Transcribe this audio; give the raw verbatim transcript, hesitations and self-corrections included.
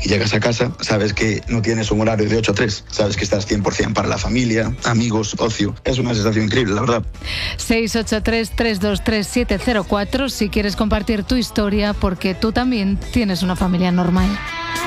y llegas a casa, sabes que no tienes un horario de ocho a tres, sabes que estás cien por ciento para la familia, amigos, ocio. Es una sensación increíble, la verdad. seis ocho tres, tres dos tres, siete cero cuatro si quieres compartir tu historia, porque tú también tienes una familia normal.